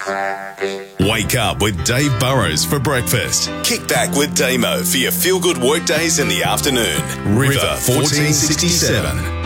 Wake up with Dave Burrows for breakfast. Kick back with Damo for your feel-good workdays in the afternoon. River 1467.